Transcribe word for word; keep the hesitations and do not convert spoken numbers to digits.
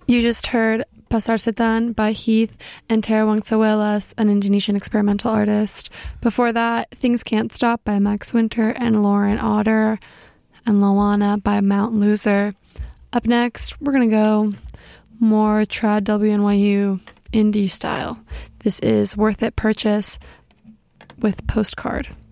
You just heard Pasar Setan by Heath and Tara Wangsawelas, an Indonesian experimental artist. Before that, Things Can't Stop by Max Winter and Lauren Otter, and Loana by Mount Loser. Up next, we're going to go more trad W N Y U indie style. This is Worth It Purchase with Postcard.